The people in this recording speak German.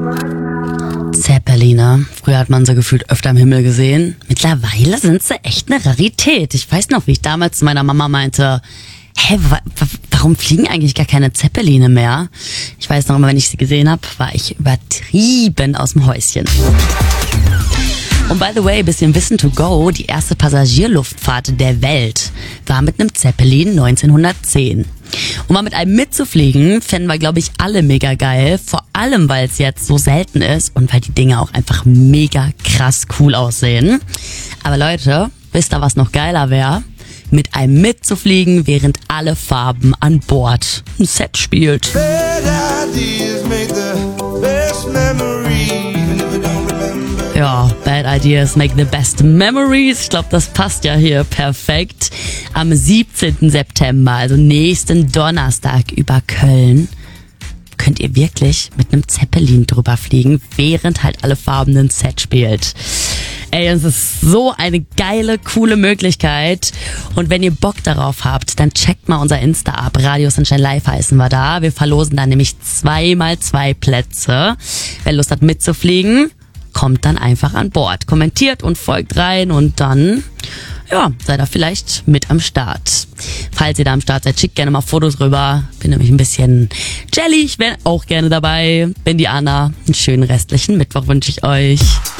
Zeppeline. Früher hat man sie gefühlt öfter im Himmel gesehen. Mittlerweile sind sie echt eine Rarität. Ich weiß noch, wie ich damals zu meiner Mama meinte, warum fliegen eigentlich gar keine Zeppeline mehr? Ich weiß noch immer, wenn ich sie gesehen habe, war ich übertrieben aus dem Häuschen. Und by the way, bisschen Wissen to go, die erste Passagierluftfahrt der Welt war mit einem Zeppelin 1910. Um mal mit einem mitzufliegen, fänden wir, glaube ich, alle mega geil. Vor allem, weil es jetzt so selten ist und weil die Dinge auch einfach mega krass cool aussehen. Aber Leute, wisst ihr, was noch geiler wäre? Mit einem mitzufliegen, während alle Farben an Bord ein Set spielt. Ja, Bad Ideas make the best memories. Ich glaube, das passt ja hier perfekt. Am 17. September, also nächsten Donnerstag über Köln, könnt ihr wirklich mit einem Zeppelin drüber fliegen, während halt alle Farben ein Set spielt. Ey, es ist so eine geile, coole Möglichkeit. Und wenn ihr Bock darauf habt, dann checkt mal unser Insta ab. Radio Sunshine Live heißen wir da. Wir verlosen da nämlich 2x2 Plätze. Wer Lust hat mitzufliegen, kommt dann einfach an Bord. Kommentiert und folgt rein und dann, ja, seid ihr vielleicht mit am Start. Falls ihr da am Start seid, schickt gerne mal Fotos rüber. Bin nämlich ein bisschen jelly. Ich wäre auch gerne dabei. Bin die Anna. Einen schönen restlichen Mittwoch wünsche ich euch.